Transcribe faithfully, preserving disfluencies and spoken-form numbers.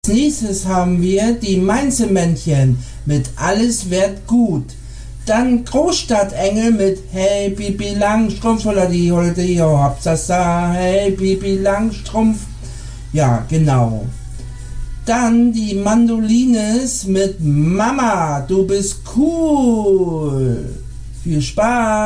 Als nächstes haben wir die Mainzelmännchen mit Alles wird gut. Dann Großstadtengel mit Hey Pipi Langstrumpf, Holadi Holadi ho Hopsasa, Hey Pipi Langstrumpf. Ja, genau. Dann die Mandolines mit Mama, du bist cool. Viel Spaß!